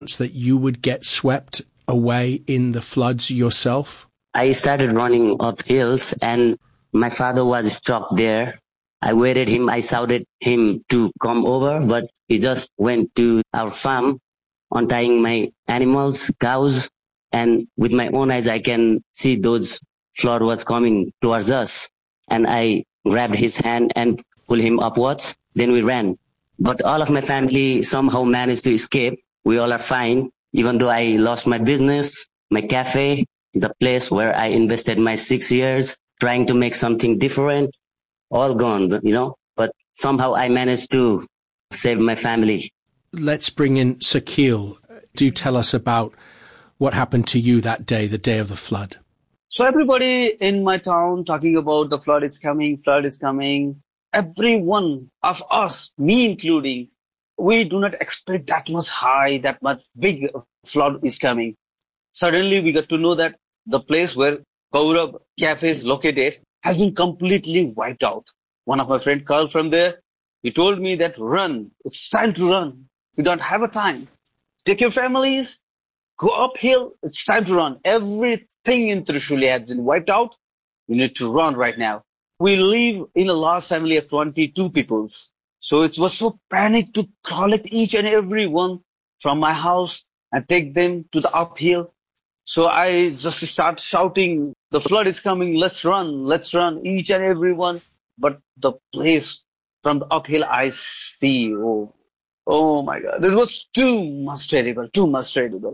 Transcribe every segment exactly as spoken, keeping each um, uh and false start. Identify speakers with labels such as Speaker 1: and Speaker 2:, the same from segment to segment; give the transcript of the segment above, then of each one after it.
Speaker 1: that you would get swept away in the floods yourself?
Speaker 2: I started running up hills and my father was stuck there. I waited him, I shouted him to come over, but he just went to our farm, untying my animals, cows, and with my own eyes I can see those flood was coming towards us. And I grabbed his hand and pulled him upwards. Then we ran. But all of my family somehow managed to escape. We all are fine, even though I lost my business, my cafe, the place where I invested my six years trying to make something different, all gone, you know. But somehow I managed to save my family.
Speaker 1: Let's bring in Sakil. Do tell us about what happened to you that day, the day of the flood.
Speaker 3: So everybody in my town talking about the flood is coming, flood is coming. Every one of us, me including, we do not expect that much high, that much big flood is coming. Suddenly we got to know that the place where Gaurav Cafe is located has been completely wiped out. One of my friends called from there. He told me that run, it's time to run. We don't have a time. Take your families, go uphill, it's time to run. Everything in Trishuli has been wiped out. We need to run right now. We live in a large family of twenty-two people. So it was so panic to collect each and every one from my house and take them to the uphill. So I just start shouting, the flood is coming, let's run, let's run, each and every one. But the place from the uphill I see, oh, oh my God, this was too much terrible, too much terrible.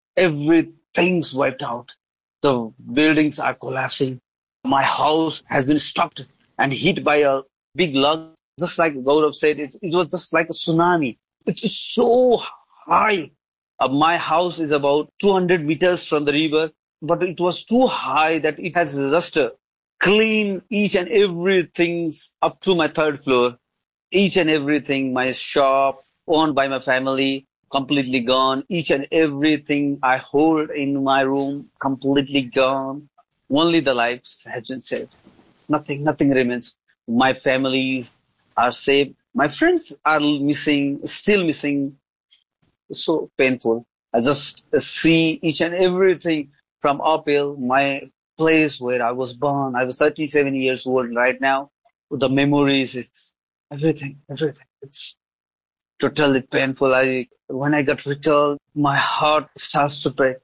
Speaker 3: Everything's wiped out. The buildings are collapsing. My house has been stopped and hit by a big log. Just like Gaurav said, it, it was just like a tsunami. It's so high. Uh, my house is about two hundred meters from the river, but it was too high that it has just uh, cleaned each and everything up to my third floor. Each and everything, my shop owned by my family, completely gone. Each and everything I hold in my room, completely gone. Only the lives has been saved. Nothing, nothing remains. My families are saved. My friends are missing, still missing. It's so painful. I just see each and everything from uphill, my place where I was born. I was thirty-seven years old right now. The memories, it's everything, everything. It's totally painful. I, when I got recalled, my heart starts to break.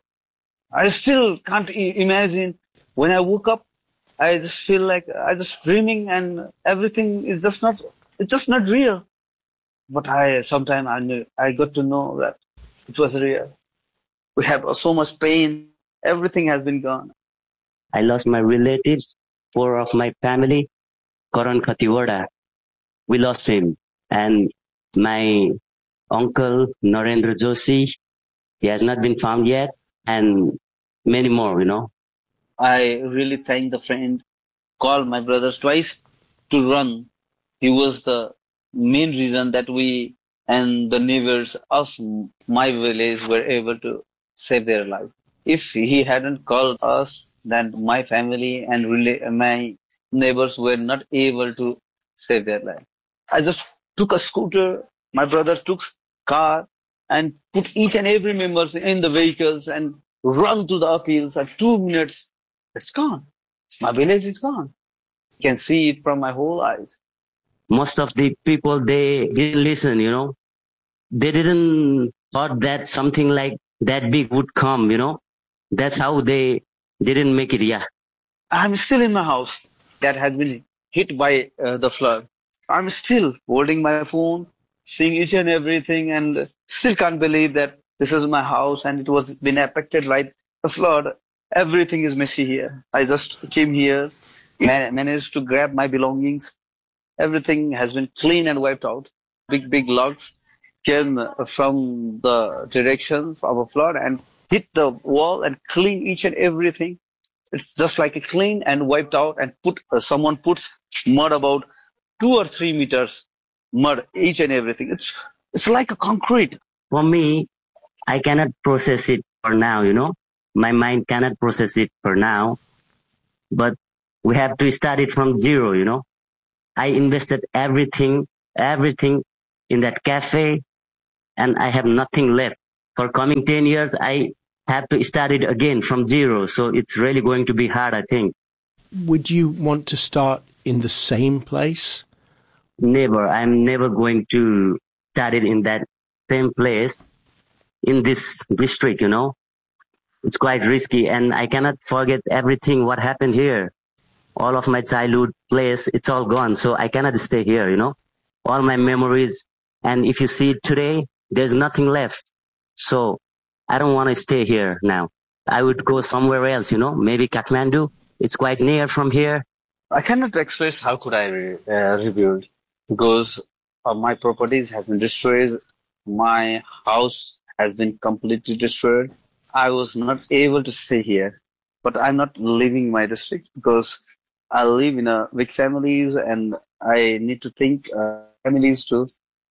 Speaker 3: I still can't I- imagine. When I woke up, I just feel like I just dreaming and everything is just not, it's just not real. But I, sometime I knew, I got to know that it was real. We have so much pain. Everything has been gone.
Speaker 2: I lost my relatives, four of my family, Karan Khatiwada. We lost him. And my uncle, Narendra Joshi, he has not been found yet. And many more, you know.
Speaker 3: I really thank the friend, called my brothers twice to run. He was the main reason that we and the neighbors of my village were able to save their life. If he hadn't called us, then my family and really my neighbors were not able to save their life. I just took a scooter, my brother took car and put each and every member in the vehicles and run to the uphills. At two minutes, it's gone. My village is gone. You can see it from my whole eyes.
Speaker 2: Most of the people, they didn't listen, you know. They didn't thought that something like that big would come, you know. That's how they didn't make it, yeah.
Speaker 3: I'm still in my house that has been hit by uh, the flood. I'm still holding my phone, seeing each and everything, and still can't believe that this is my house and it was been affected by the flood. Everything is messy here. I just came here, man- managed to grab my belongings. Everything has been clean and wiped out. Big, big logs came from the direction of a flood and hit the wall and clean each and everything. It's just like a clean and wiped out and put uh, someone puts mud about two or three meters mud each and everything. It's it's like a concrete.
Speaker 2: For me, I cannot process it for now, you know. My mind cannot process it for now. But we have to start it from zero, you know. I invested everything, everything in that cafe, and I have nothing left. for coming ten years, I have to start it again from zero. So it's really going to be hard, I think.
Speaker 1: Would you want to start in the same place?
Speaker 2: Never. I'm never going to start it in that same place in this district, you know. It's quite risky, and I cannot forget everything what happened here. All of my childhood place, it's all gone. So I cannot stay here, you know. All my memories. And if you see it today, there's nothing left. So I don't want to stay here now. I would go somewhere else, you know, maybe Kathmandu. It's quite near from here.
Speaker 3: I cannot express how could I re- uh, rebuild, because uh, my properties have been destroyed. My house has been completely destroyed. I was not able to stay here, but I'm not leaving my district because I live in a big families and I need to think uh, families too.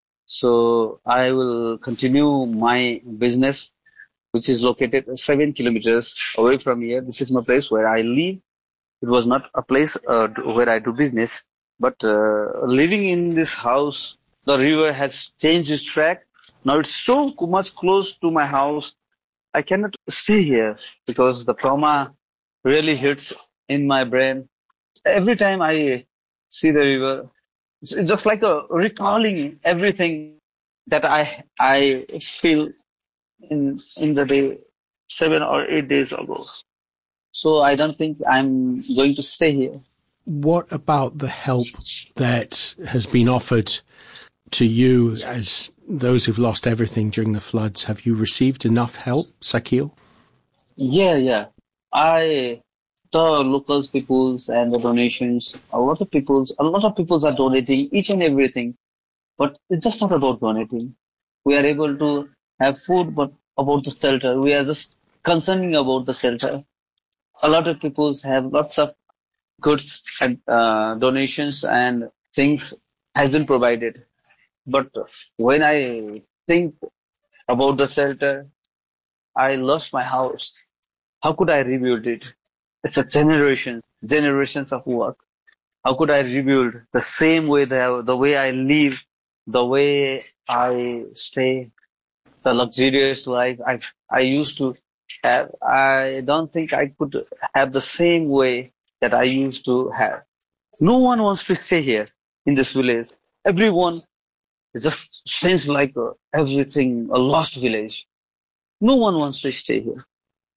Speaker 3: So I will continue my business, which is located seven kilometers away from here. This is my place where I live. It was not a place uh, where I do business, but uh, living in this house, the river has changed its track. Now it's so much close to my house. I cannot stay here because the trauma really hits in my brain. Every time I see the river, it's just like a recalling everything that I I feel in in the day seven or eight days ago. So I don't think I'm going to stay here.
Speaker 1: What about the help that has been offered to you as those who've lost everything during the floods? Have you received enough help, Sakil?
Speaker 3: Yeah, yeah. I, the local peoples and the donations, a lot of peoples, a lot of peoples are donating each and everything. But it's just not about donating. We are able to have food, but about the shelter. We are just concerning about the shelter. A lot of peoples have lots of goods and uh, donations and things has been provided. But when I think about the shelter, I lost my house. How could I rebuild it? It's a generation, generations of work. How could I rebuild the same way that, the way I live, the way I stay, the luxurious life I I used to have? I don't think I could have the same way that I used to have. No one wants to stay here in this village. Everyone it just seems like uh, everything, a lost village. No one wants to stay here.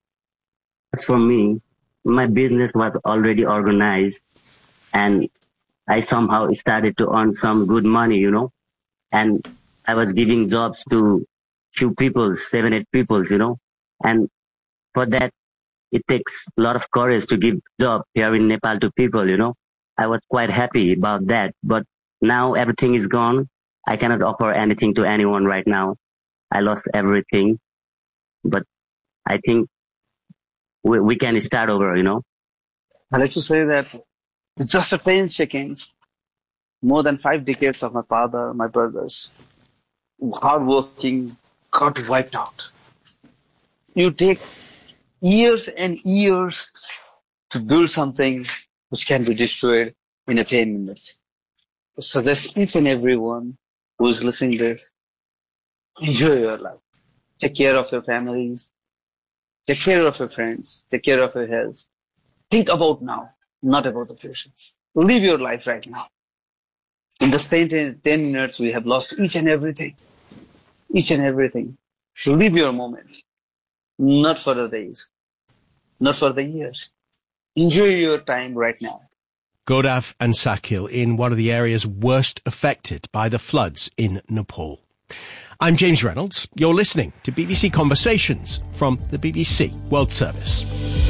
Speaker 2: As for me, my business was already organized and I somehow started to earn some good money, you know, and I was giving jobs to few people, seven, eight people, you know, and for that, it takes a lot of courage to give job here in Nepal to people, you know. I was quite happy about that, but now everything is gone. I cannot offer anything to anyone right now. I lost everything, but I think we, we can start over, you know.
Speaker 3: I like to say that it's just a ten seconds, more than five decades of my father, my brothers, hardworking, got wiped out. You take years and years to build something which can be destroyed in a ten minutes. I suggest each and everyone who is listening to this, enjoy your life. Take care of your families. Take care of your friends. Take care of your health. Think about now, not about the future. Live your life right now. In the same ten minutes, we have lost each and everything. Each and everything. Live your moment. Not for the days. Not for the years. Enjoy your time right now.
Speaker 1: Gaurav and Sakil in one of the areas worst affected by the floods in Nepal. I'm James Reynolds. You're listening to B B C Conversations from the B B C World Service.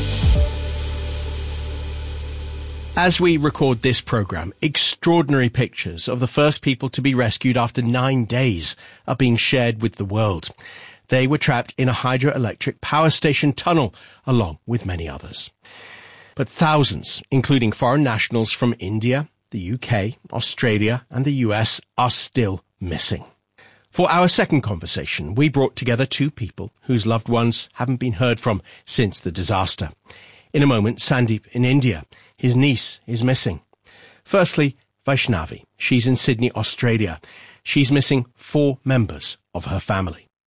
Speaker 1: As we record this programme, extraordinary pictures of the first people to be rescued after nine days are being shared with the world. They were trapped in a hydroelectric power station tunnel, along with many others. But thousands, including foreign nationals from India, the U K, Australia and the U S, are still missing. For our second conversation, we brought together two people whose loved ones haven't been heard from since the disaster. In a moment, Sandeep in India. His niece is missing. Firstly, Vaishnavi. She's in Sydney, Australia. She's missing four members of her family.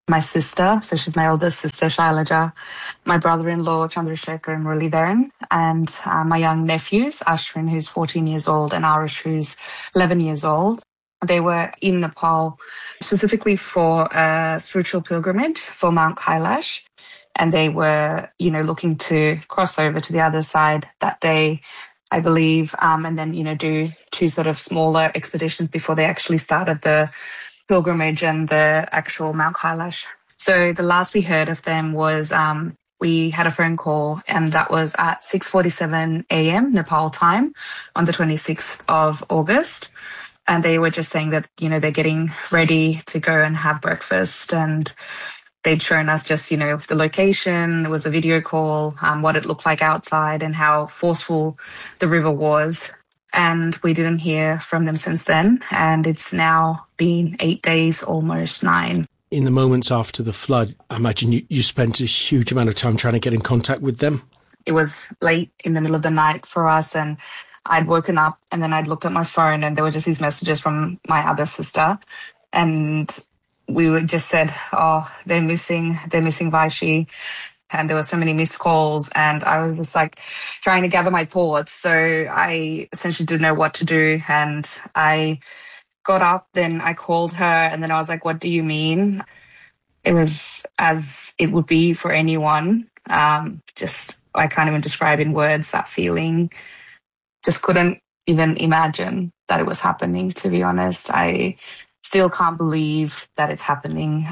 Speaker 4: my sister, so she's my eldest sister, Shailaja, my brother-in-law, Chandrasekhar and Muralidharan, and uh, my young nephews, Ashwin, who's fourteen years old, and Arish, who's eleven years old. They were in Nepal specifically for a spiritual pilgrimage for Mount Kailash, and they were, you know, looking to cross over to the other side that day, I believe, um, and then, you know, do two sort of smaller expeditions before they actually started the pilgrimage and the actual Mount Kailash. So the last we heard of them was um, we had a phone call, and that was at six forty-seven a.m. Nepal time on the twenty-sixth of August. And they were just saying that, you know, they're getting ready to go and have breakfast, and they'd shown us just, you know, the location. There was a video call, um, what it looked like outside and how forceful the river was. And we didn't hear from them since then. And it's now been eight days, almost nine.
Speaker 1: In the moments after the flood, I imagine you, you spent a huge amount of time trying to get in contact with them.
Speaker 4: It was late in the middle of the night for us, and I'd woken up and then I'd looked at my phone and there were just these messages from my other sister. And we were just said, oh, they're missing, they're missing Vaishi. And there were so many missed calls, and I was just like trying to gather my thoughts. So I essentially didn't know what to do. And I got up, then I called her, and then I was like, what do you mean? It was as it would be for anyone. Um, just, I can't even describe in words that feeling. Just couldn't even imagine that it was happening, to be honest. I still can't believe that it's happening.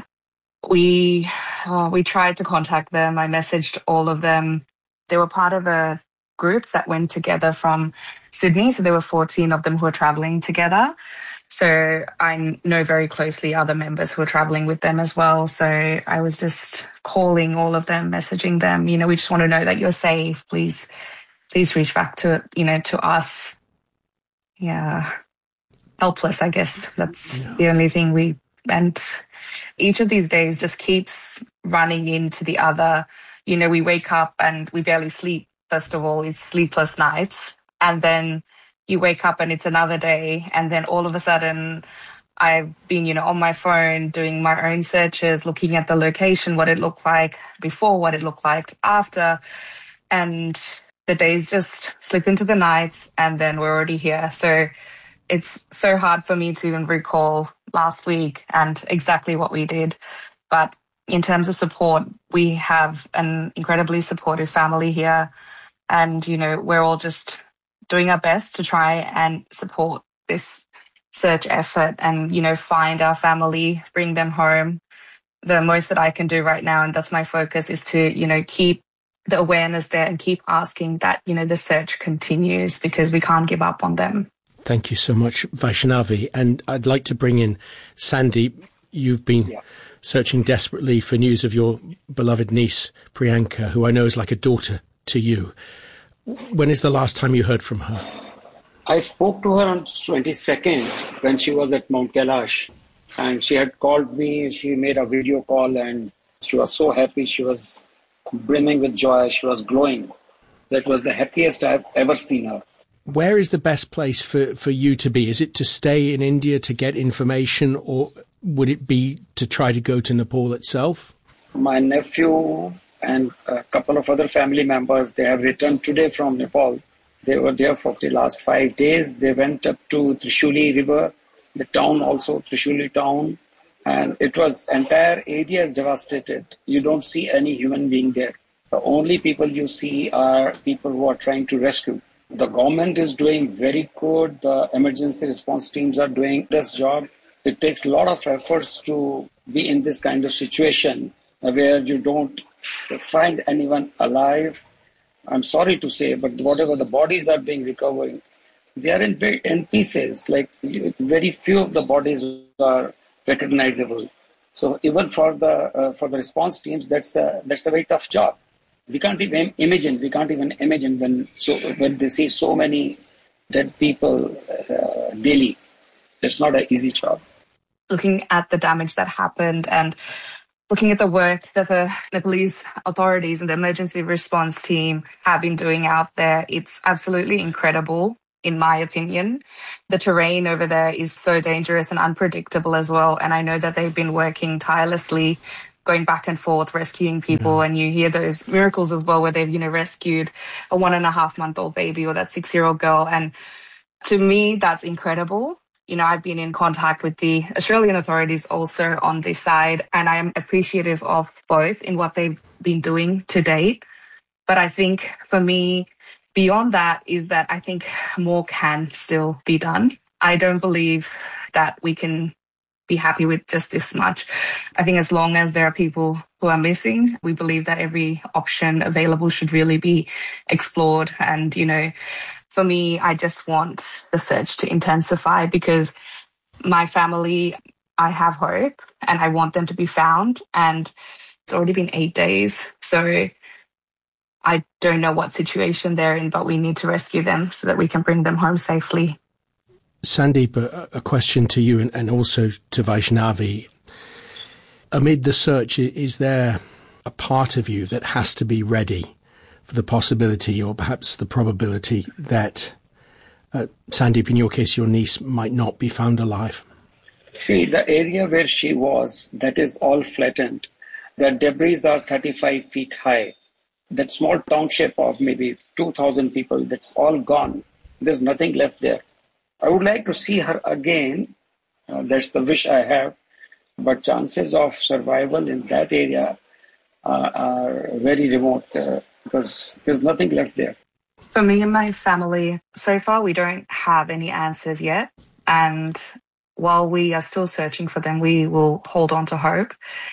Speaker 4: We oh, we tried to contact them. I messaged all of them. They were part of a group that went together from Sydney. So there were fourteen of them who were traveling together. So I know very closely other members who were traveling with them as well. So I was just calling all of them, messaging them. You know, we just want to know that you're safe. Please, please reach back to, you know, to us. Yeah. Helpless, I guess. That's yeah. the only thing we, and each of these days just keeps running into the other. You know, we wake up and we barely sleep. First of all, it's sleepless nights. And then you wake up and it's another day. And then all of a sudden I've been, you know, on my phone doing my own searches, looking at the location, what it looked like before, what it looked like after. And the days just slip into the nights and then we're already here. So it's so hard for me to even recall last week and exactly what we did. But in terms of support, we have an incredibly supportive family here. And, you know, we're all just doing our best to try and support this search effort and, you know, find our family, bring them home. The most that I can do right now, and that's my focus, is to, you know, keep the awareness there and keep asking that, you know, the search continues, because we can't give up on them.
Speaker 1: Thank you so much, Vaishnavi. And I'd like to bring in Sandy. You've been yeah. searching desperately for news of your beloved niece, Priyanka, who I know is like a daughter to you. When is the last time you heard from her?
Speaker 5: I spoke to her on twenty-second when she was at Mount Kailash, and she had called me. She made a video call and she was so happy. She was brimming with joy. She was glowing. That was the happiest I've ever seen her.
Speaker 1: Where is the best place for, for you to be? Is it to stay in India to get information, or would it be to try to go to Nepal itself?
Speaker 5: My nephew and a couple of other family members, they have returned today from Nepal. They were there for the last five days. They went up to Trishuli River, the town also, Trishuli town, and it was, entire area is devastated. You don't see any human being there. The only people you see are people who are trying to rescue. The government is doing very good. The emergency response teams are doing this job. It takes a lot of efforts to be in this kind of situation where you don't find anyone alive. I'm sorry to say, but whatever the bodies are being recovered, they are in, in pieces. Like very few of the bodies are recognizable. So even for the uh, for the response teams, that's a, that's a very tough job. We can't even imagine. We can't even imagine when so when they see so many dead people uh, daily. It's not an easy job.
Speaker 4: Looking at the damage that happened and looking at the work that the Nepalese authorities and the emergency response team have been doing out there, it's absolutely incredible. in my opinion. The terrain over there is so dangerous and unpredictable as well. And I know that they've been working tirelessly, going back and forth, rescuing people. Yeah. And you hear those miracles as well where they've, you know, rescued a one and a half month old baby or that six-year-old girl. And to me, that's incredible. You know, I've been in contact with the Australian authorities also on this side, and I am appreciative of both in what they've been doing to date. But I think for me, beyond that is that I think more can still be done. I don't believe that we can be happy with just this much. I think as long as there are people who are missing, we believe that every option available should really be explored. And, you know, for me, I just want the search to intensify because my family, I have hope and I want them to be found. And it's already been eight days. So I don't know what situation they're in, but we need to rescue them so that we can bring them home safely.
Speaker 1: Sandeep, a, a question to you and, and also to Vaishnavi. Amid the search, is there a part of you that has to be ready for the possibility or perhaps the probability that, uh, Sandeep, in your case, your niece might not be found alive?
Speaker 5: See, the area where she was, that is all flattened. The debris are thirty-five feet high. That small township of maybe two thousand people, that's all gone. There's nothing left there. I would like to see her again. Uh, that's the wish I have. But chances of survival in that area uh, are very remote uh, because there's nothing left there.
Speaker 4: For me and my family, so far we don't have any answers yet. And while we are still searching for them, we will hold on to hope.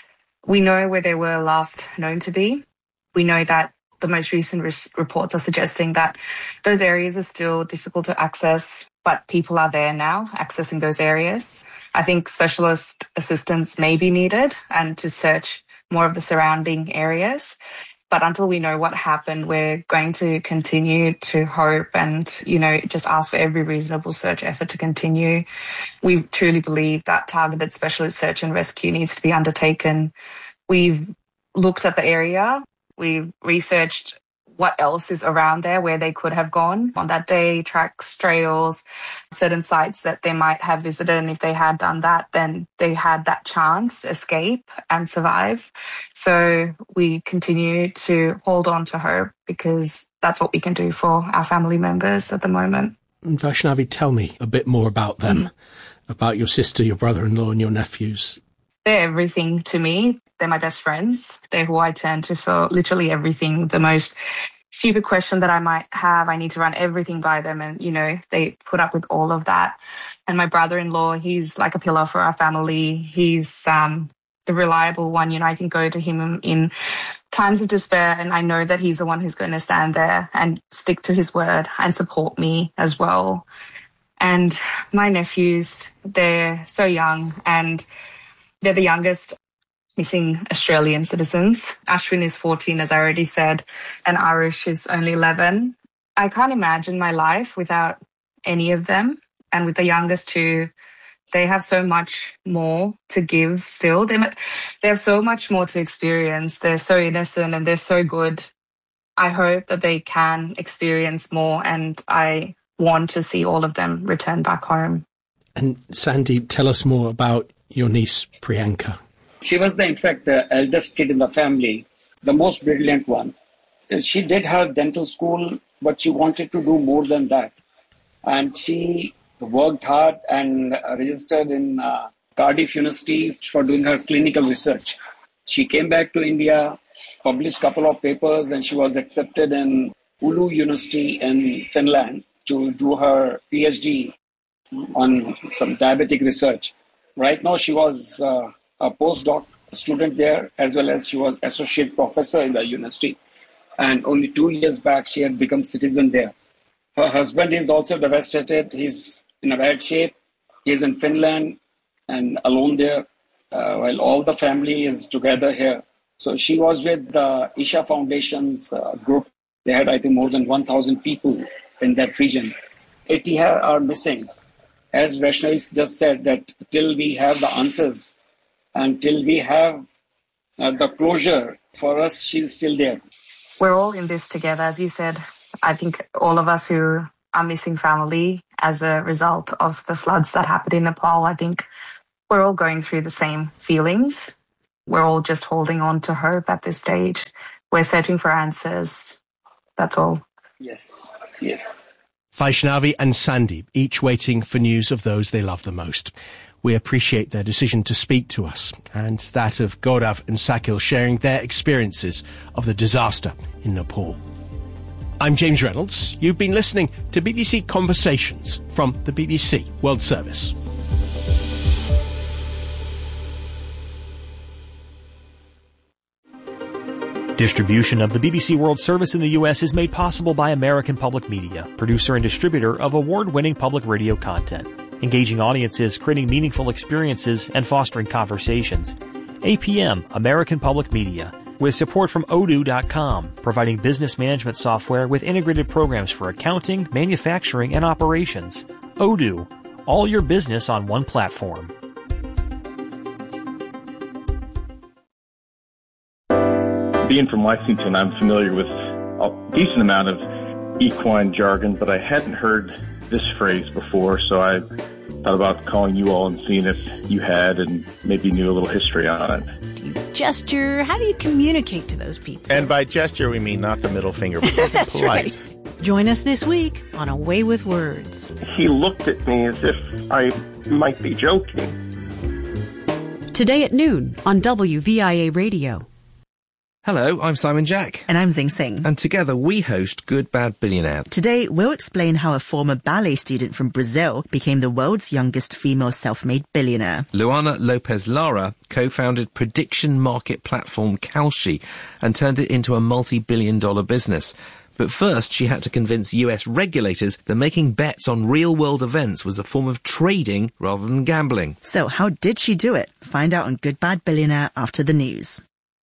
Speaker 4: We know where they were last known to be. We know that the most recent res- reports are suggesting that those areas are still difficult to access, but people are there now accessing those areas. I think specialist assistance may be needed and to search more of the surrounding areas. But until we know what happened, we're going to continue to hope and, you know, just ask for every reasonable search effort to continue. We truly believe that targeted specialist search and rescue needs to be undertaken. We've looked at the area. We've researched what else is around there where they could have gone on that day, tracks, trails, certain sites that they might have visited. And if they had done that, then they had that chance to escape and survive. So we continue to hold on to hope because that's what we can do for our family members at the moment.
Speaker 1: Vaishnavi, tell me a bit more about them, mm. about your sister, your brother-in-law and your nephews.
Speaker 4: They're everything to me. They're my best friends. They're who I turn to for literally everything. The most stupid question that I might have, I need to run everything by them. And, you know, they put up with all of that. And my brother-in-law, he's like a pillar for our family. He's um, the reliable one. You know, I can go to him in times of despair and I know that he's the one who's going to stand there and stick to his word and support me as well. And my nephews, they're so young and they're the youngest missing Australian citizens. Ashwin is fourteen, as I already said, and Arish is only eleven. I can't imagine my life without any of them. And with the youngest two, they have so much more to give still. They, they have so much more to experience. They're so innocent and they're so good. I hope that they can experience more and I want to see all of them return back home.
Speaker 1: And Sandeep, tell us more about your niece, Priyanka.
Speaker 5: She was, the, in fact, the eldest kid in the family, the most brilliant one. She did her dental school, but she wanted to do more than that. And she worked hard and registered in uh, Cardiff University for doing her clinical research. She came back to India, published a couple of papers, and she was accepted in Oulu University in Finland to do her PhD on some diabetic research. Right now, she was uh, a postdoc student there, as well as she was associate professor in the university. And only two years back, she had become citizen there. Her husband is also devastated. He's in a bad shape. He's in Finland and alone there, uh, while all the family is together here. So she was with the Isha Foundation's uh, group. They had, I think, more than one thousand people in that region. eighty are missing. As Vaishnavi just said, that till we have the answers, until we have uh, the closure, for us, she's still there.
Speaker 4: We're all in this together. As you said, I think all of us who are missing family as a result of the floods that happened in Nepal. I think we're all going through the same feelings. We're all just holding on to hope at this stage. We're searching for answers. That's all.
Speaker 5: Yes, yes.
Speaker 1: Vaishnavi and Sandeep, each waiting for news of those they love the most. We appreciate their decision to speak to us, and that of Gaurav and Sakil sharing their experiences of the disaster in Nepal. I'm James Reynolds. You've been listening to B B C Conversations from the B B C World Service.
Speaker 6: Distribution of the B B C World Service in the U S is made possible by American Public Media, producer and distributor of award-winning public radio content, engaging audiences, creating meaningful experiences, and fostering conversations. A P M, American Public Media, with support from odoo dot com, providing business management software with integrated programs for accounting, manufacturing, and operations. Odoo, all your business on one platform.
Speaker 7: Being from Lexington, I'm familiar with a decent amount of equine jargon, but I hadn't heard this phrase before, so I thought about calling you all and seeing if you had and maybe knew a little history on it.
Speaker 8: Do you gesture? How do you communicate to those people?
Speaker 9: And by gesture, we mean not the middle finger, but something
Speaker 8: That's
Speaker 9: polite.
Speaker 8: Right. Join us this week on A Way with Words.
Speaker 7: He looked at me as if I might be joking.
Speaker 8: Today at noon on W V I A Radio.
Speaker 10: Hello, I'm Simon Jack.
Speaker 11: And I'm Zing Sing.
Speaker 10: And together we host Good Bad Billionaire.
Speaker 11: Today, we'll explain how a former ballet student from Brazil became the world's youngest female self-made billionaire.
Speaker 10: Luana Lopez Lara co-founded prediction market platform Kalshi and turned it into a multi-billion dollar business. But first, she had to convince U S regulators that making bets on real-world events was a form of trading rather than gambling.
Speaker 11: So how did she do it? Find out on Good Bad Billionaire after the news.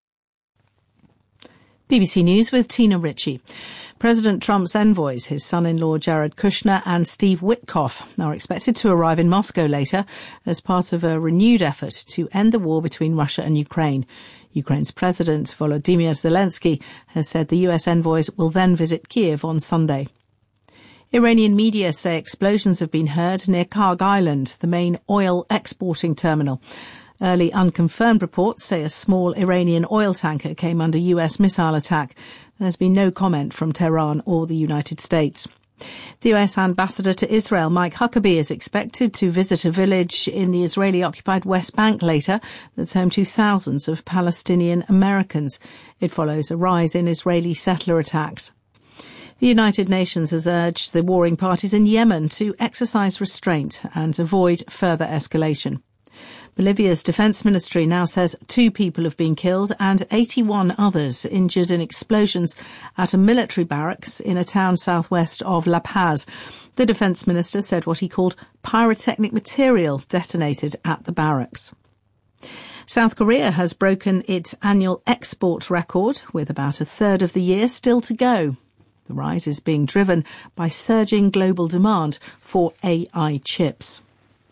Speaker 12: B B C News with Tina Ritchie. President Trump's envoys, his son-in-law Jared Kushner and Steve Witkoff, are expected to arrive in Moscow later as part of a renewed effort to end the war between Russia and Ukraine. Ukraine's President Volodymyr Zelensky has said the U S envoys will then visit Kiev on Sunday. Iranian media say explosions have been heard near Karg Island, the main oil exporting terminal. Early unconfirmed reports say a small Iranian oil tanker came under U S missile attack. There has been no comment from Tehran or the United States. The U S ambassador to Israel, Mike Huckabee, is expected to visit a village in the Israeli-occupied West Bank later that's home to thousands of Palestinian Americans. It follows a rise in Israeli settler attacks. The United Nations has urged the warring parties in Yemen to exercise restraint and avoid further escalation. Bolivia's defence ministry now says two people have been killed and eighty-one others injured in explosions at a military barracks in a town southwest of La Paz. The defence minister said what he called pyrotechnic material detonated at the barracks. South Korea has broken its annual export record, with about a third of the year still to go. The rise is being driven by surging global demand for A I chips.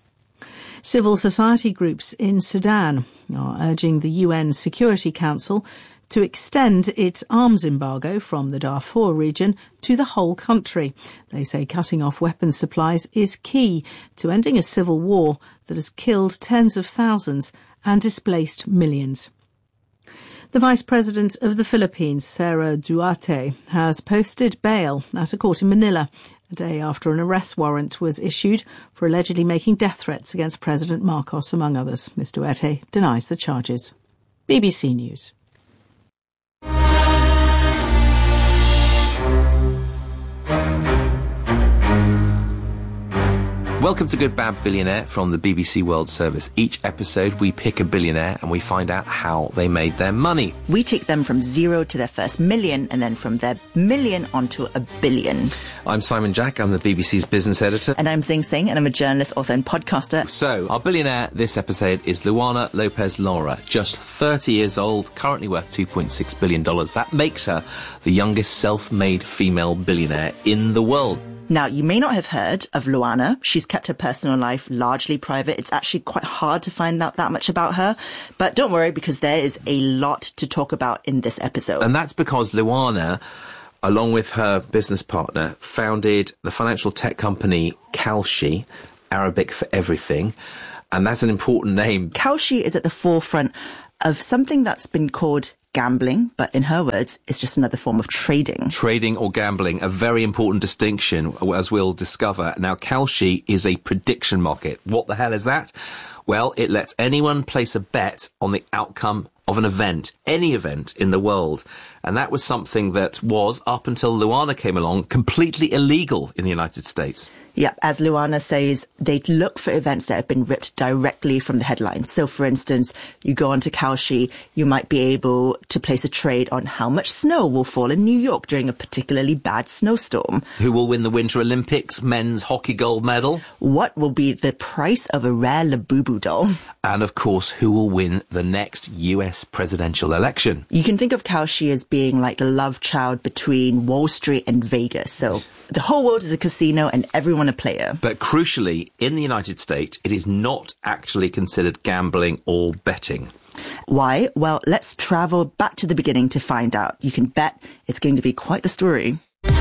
Speaker 12: Civil society groups in Sudan are urging the U N Security Council to extend its arms embargo from the Darfur region to the whole country. They say cutting off weapons supplies is key to ending a civil war that has killed tens of thousands and displaced millions. The Vice President of the Philippines, Sara Duarte, has posted bail at a court in Manila a day after an arrest warrant was issued for allegedly making death threats against President Marcos, among others. Miz Duarte denies the charges. B B C News.
Speaker 10: Welcome to Good Bad Billionaire from the B B C World Service. Each episode we pick a billionaire and we find out how they made their money.
Speaker 11: We take them from zero to their first million and then from their million onto a billion.
Speaker 10: I'm Simon Jack, I'm the B B C's business editor.
Speaker 11: And I'm Zing Sing, and I'm a journalist, author and podcaster.
Speaker 10: So, our billionaire this episode is Luana Lopez Lara, just thirty years old, currently worth two point six billion dollars. That makes her the youngest self-made female billionaire in the world.
Speaker 11: Now, you may not have heard of Luana. She's kept her personal life largely private. It's actually quite hard to find out that much about her. But don't worry, because there is a lot to talk about in this episode.
Speaker 10: And that's because Luana along with her business partner, founded the financial tech company Kalshi, Arabic for everything. And that's an important name.
Speaker 11: Kalshi is at the forefront of something that's been called gambling, but in her words, it's just another form of trading.
Speaker 10: Trading or gambling, a very important distinction, as we'll discover. Now, Kalshi is a prediction market. What the hell is that? Well, it lets anyone place a bet on the outcome of an event, any event in the world. And that was something that was, up until Luana came along, completely illegal in the United States.
Speaker 11: Yeah, as Luana says, they'd look for events that have been ripped directly from the headlines. So, for instance, you go onto Kalshi, you might be able to place a trade on how much snow will fall in New York during a particularly bad snowstorm.
Speaker 10: Who will win the Winter Olympics men's hockey gold medal?
Speaker 11: What will be the price of a rare Labubu doll?
Speaker 10: And, of course, who will win the next U S presidential election?
Speaker 11: You can think of Kalshi as being like the love child between Wall Street and Vegas. So the whole world is a casino and everyone a player.
Speaker 10: But crucially, in the United States, it is not actually considered gambling or betting.
Speaker 11: Why? Well, let's travel back to the beginning to find out. You can bet it's going to be quite the story.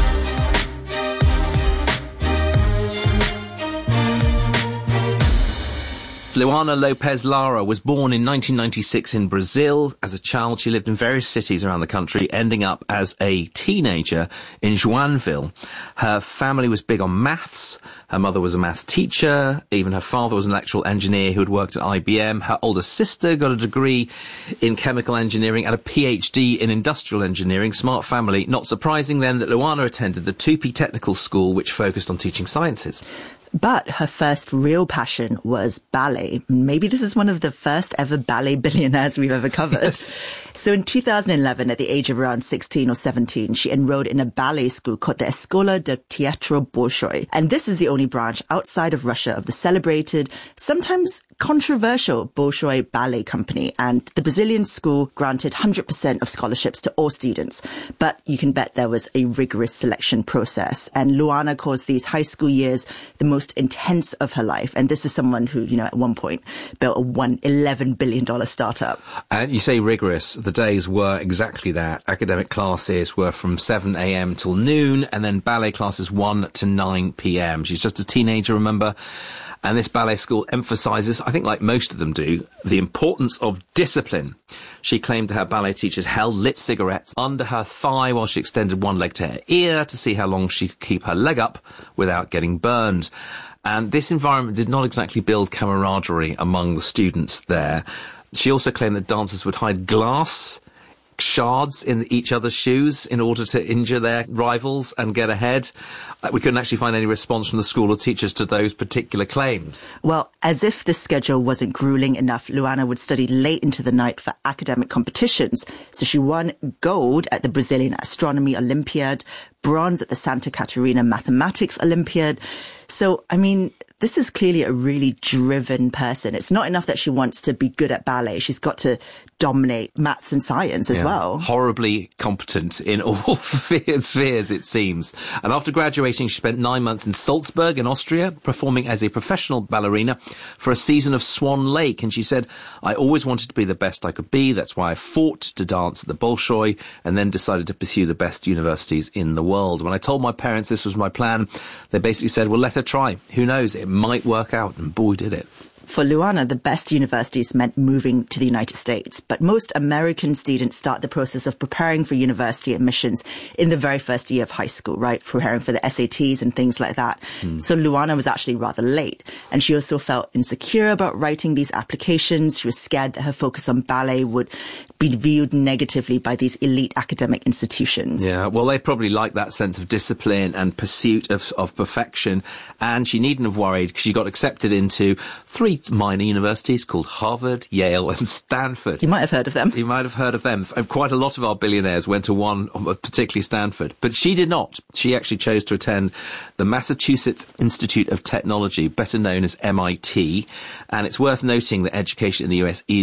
Speaker 10: Luana Lopez Lara was born in nineteen ninety-six in Brazil. As a child, she lived in various cities around the country, ending up as a teenager in Joinville. Her family was big on maths. Her mother was a maths teacher. Even her father was an electrical engineer who had worked at I B M. Her older sister got a degree in chemical engineering and a P H D in industrial engineering. Smart family. Not surprising then that Luana attended the Tupi Technical School, which focused on teaching sciences.
Speaker 11: But her first real passion was ballet. Maybe this is one of the first ever ballet billionaires we've ever covered. Yes. So in two thousand eleven, at the age of around sixteen or seventeen, she enrolled in a ballet school called the Escola de Teatro Bolshoi. And this is the only branch outside of Russia of the celebrated, sometimes controversial Bolshoi Ballet Company. And the Brazilian school granted one hundred percent of scholarships to all students. But you can bet there was a rigorous selection process. And Luana calls these high school years the most intense of her life. And this is someone who, you know, at one point built a one eleven billion dollars startup.
Speaker 10: And you say rigorous. The days were exactly that. Academic classes were from seven a.m. till noon, and then ballet classes one to nine p.m. She's just a teenager, remember? And this ballet school emphasises, I think like most of them do, the importance of discipline. She claimed that her ballet teachers held lit cigarettes under her thigh while she extended one leg to her ear to see how long she could keep her leg up without getting burned. And this environment did not exactly build camaraderie among the students there. She also claimed that dancers would hide glass shards in each other's shoes in order to injure their rivals and get ahead. We couldn't actually find any response from the school or teachers to those particular claims.
Speaker 11: Well, as if the schedule wasn't grueling enough, Luana would study late into the night for academic competitions. So she won gold at the Brazilian Astronomy Olympiad, bronze at the Santa Catarina Mathematics Olympiad. So, I mean, this is clearly a really driven person. It's not enough that she wants to be good at ballet. She's got to dominate maths and science as
Speaker 10: yeah.
Speaker 11: well.
Speaker 10: Horribly competent in all spheres, it seems. And after graduating, she spent nine months in Salzburg in Austria, performing as a professional ballerina for a season of Swan Lake. And she said, I always wanted to be the best I could be. That's why I fought to dance at the Bolshoi and then decided to pursue the best universities in the world. When I told my parents this was my plan, they basically said, well, let her try. Who knows? It might work out. And boy, did it.
Speaker 11: For Luana, the best universities meant moving to the United States. But most American students start the process of preparing for university admissions in the very first year of high school, right? Preparing for the S A Ts and things like that. Mm. So Luana was actually rather late. And she also felt insecure about writing these applications. She was scared that her focus on ballet would be viewed negatively by these elite academic institutions.
Speaker 10: Yeah, well, they probably like that sense of discipline and pursuit of, of perfection. And she needn't have worried because she got accepted into three minor universities called Harvard, Yale and Stanford.
Speaker 11: You might have heard of them.
Speaker 10: You might have heard of them. Quite a lot of our billionaires went to one, particularly Stanford. But she did not. She actually chose to attend the Massachusetts Institute of Technology, better known as M I T. And it's worth noting that education in the U S is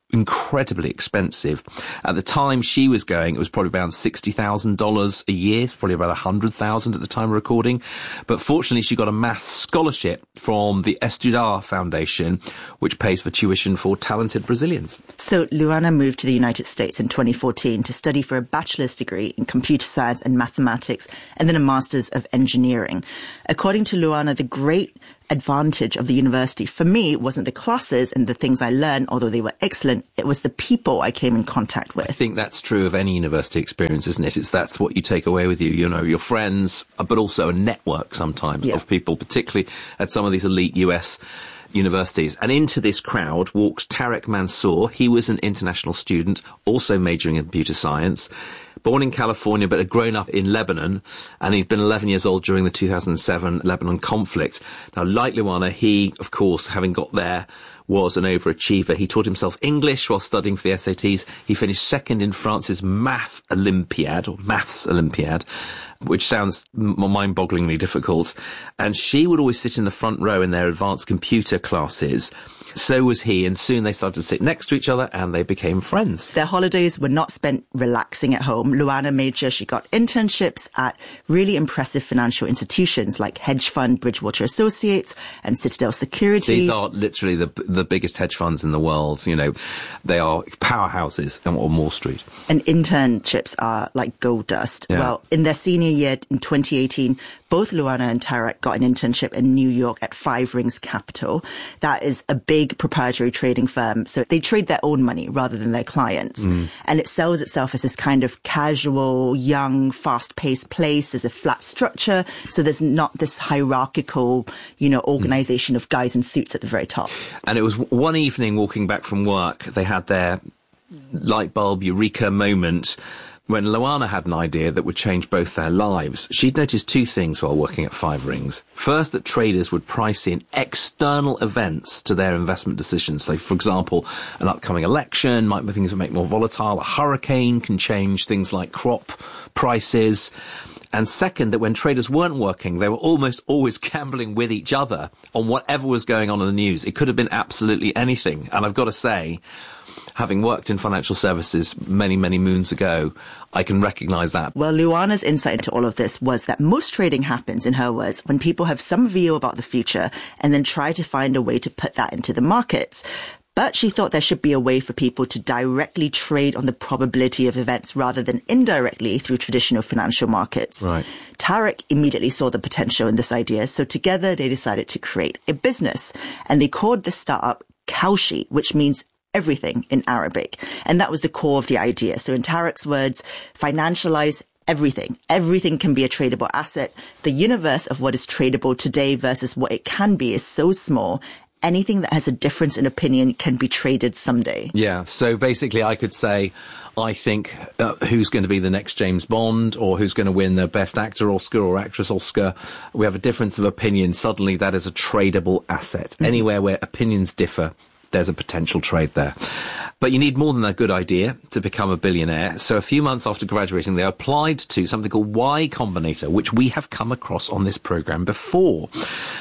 Speaker 10: incredibly expensive. At the time she was going, it was probably around sixty thousand dollars a year. It's probably about one hundred thousand dollars at the time of recording. But fortunately, she got a maths scholarship from the Estudar Foundation, which pays for tuition for talented Brazilians.
Speaker 11: So Luana moved to the United States in twenty fourteen to study for a bachelor's degree in computer science and mathematics, and then a master's of engineering. According to Luana, the great advantage of the university for me wasn't the classes and the things I learned, although they were excellent. It was the people I came in contact with.
Speaker 10: I think that's true of any university experience, isn't it? It's that's what you take away with you, you know, your friends, but also a network sometimes yeah. of people, particularly at some of these elite U S universities. And into this crowd walks Tarek Mansour. He was an international student, also majoring in computer science. Born in California, but had grown up in Lebanon, and he'd been eleven years old during the two thousand seven Lebanon conflict. Now, like Luana, he, of course, having got there, was an overachiever. He taught himself English while studying for the S A Ts. He finished second in France's Math Olympiad, or Maths Olympiad, which sounds mind-bogglingly difficult. And she would always sit in the front row in their advanced computer classes. So was he, and soon they started to sit next to each other and they became friends.
Speaker 11: Their holidays were not spent relaxing at home. Luana made sure she got internships at really impressive financial institutions like hedge fund Bridgewater Associates and Citadel Securities.
Speaker 10: These are literally the the biggest hedge funds in the world. You know, they are powerhouses on Wall Street.
Speaker 11: And internships are like gold dust.
Speaker 10: Yeah.
Speaker 11: Well, in their senior year in twenty eighteen, both Luana and Tarek got an internship in New York at Five Rings Capital. That is a big proprietary trading firm. So they trade their own money rather than their clients. Mm. And it sells itself as this kind of casual, young, fast-paced place. There's a flat structure. So there's not this hierarchical, you know, organization mm. of guys in suits at the very top.
Speaker 10: And it was one evening walking back from work, they had their light bulb eureka moment when Luana had an idea that would change both their lives. She'd noticed two things while working at Five Rings. First, that traders would price in external events to their investment decisions. Like, for example, an upcoming election might be things that make more volatile. A hurricane can change things like crop prices. And second, that when traders weren't working, they were almost always gambling with each other on whatever was going on in the news. It could have been absolutely anything. And I've got to say, having worked in financial services many, many moons ago, I can recognise that.
Speaker 11: Well, Luana's insight into all of this was that most trading happens, in her words, when people have some view about the future and then try to find a way to put that into the markets. But she thought there should be a way for people to directly trade on the probability of events rather than indirectly through traditional financial markets.
Speaker 10: Right.
Speaker 11: Tarek immediately saw the potential in this idea, so together they decided to create a business. And they called the startup Kalshi, which means everything in Arabic. And that was the core of the idea. So in Tarek's words, financialize everything. Everything can be a tradable asset. The universe of what is tradable today versus what it can be is so small. Anything that has a difference in opinion can be traded someday.
Speaker 10: Yeah, so basically I could say, I think uh, who's going to be the next James Bond, or who's going to win the Best Actor Oscar or Actress Oscar. We have a difference of opinion. Suddenly that is a tradable asset. Mm-hmm. Anywhere where opinions differ, there's a potential trade there. But you need more than a good idea to become a billionaire. So a few months after graduating, they applied to something called Y Combinator, which we have come across on this program before.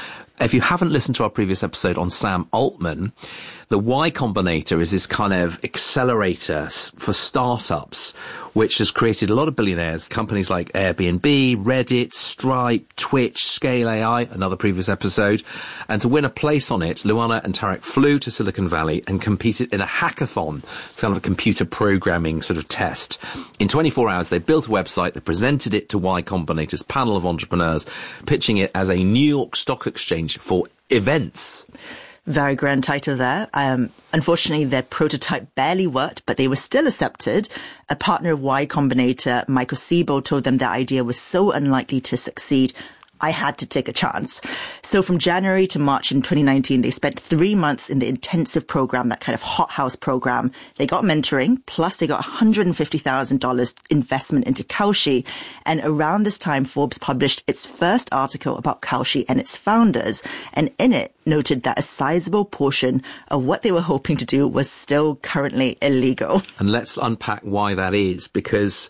Speaker 10: If you haven't listened to our previous episode on Sam Altman, the Y Combinator is this kind of accelerator for startups, which has created a lot of billionaires, companies like Airbnb, Reddit, Stripe, Twitch, Scale A I, another previous episode. And to win a place on it, Luana and Tarek flew to Silicon Valley and competed in a hackathon, kind of a computer programming sort of test. In twenty-four hours, they built a website, they presented it to Y Combinator's panel of entrepreneurs, pitching it as a New York Stock Exchange for events.
Speaker 11: Very grand title there. Um, unfortunately, their prototype barely worked, but they were still accepted. A partner of Y Combinator, Michael Siebel, told them their idea was so unlikely to succeed, I had to take a chance. So from January to March in twenty nineteen, they spent three months in the intensive program, that kind of hothouse program. They got mentoring, plus they got one hundred fifty thousand dollars investment into Kalshi. And around this time, Forbes published its first article about Kalshi and its founders. And in it, noted that a sizable portion of what they were hoping to do was still currently illegal.
Speaker 10: And let's unpack why that is, because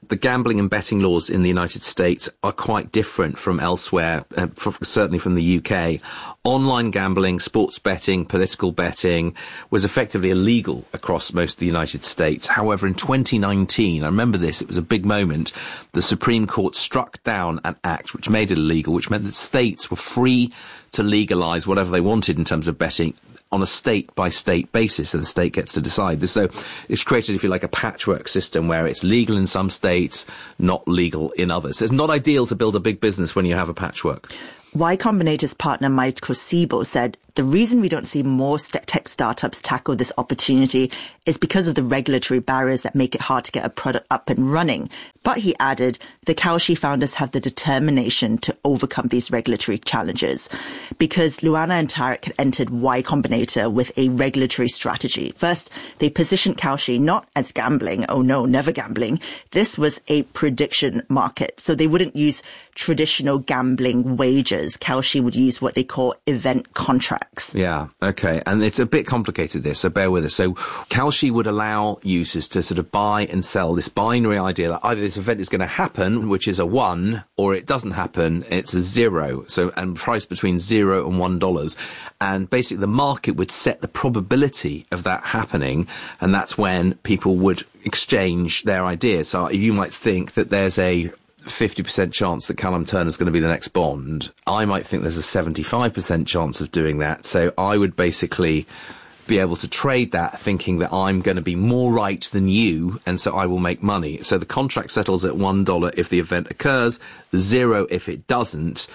Speaker 10: The gambling and betting laws in the United States are quite different from elsewhere, uh, f- certainly from the U K. Online gambling, sports betting, political betting was effectively illegal across most of the United States. However, in twenty nineteen, I remember this, it was a big moment, the Supreme Court struck down an act which made it illegal, which meant that states were free to legalise whatever they wanted in terms of betting on a state-by-state basis, so the state gets to decide this. So it's created, if you like, a patchwork system where it's legal in some states, not legal in others. It's not ideal to build a big business when you have a patchwork.
Speaker 11: Y Combinator's partner Michael Siebel said, the reason we don't see more st- tech startups tackle this opportunity is because of the regulatory barriers that make it hard to get a product up and running. But he added, the Kalshi founders have the determination to overcome these regulatory challenges because Luana and Tarek had entered Y Combinator with a regulatory strategy. First, they positioned Kalshi not as gambling. Oh no, never gambling. This was a prediction market. So they wouldn't use traditional gambling wagers. Kalshi would use what they call event contracts.
Speaker 10: Yeah, okay. And it's a bit complicated, this, so bear with us. So Kalshi would allow users to sort of buy and sell this binary idea that either this event is going to happen, which is a one, or it doesn't happen, it's a zero. So, and price between zero and one dollars. And basically the market would set the probability of that happening, and that's when people would exchange their ideas. So you might think that there's a fifty percent chance that Callum Turner's going to be the next Bond. I might think there's a seventy-five percent chance of doing that. So I would basically be able to trade that thinking that I'm going to be more right than you, and so I will make money. So the contract settles at one dollar if the event occurs, zero if it doesn't.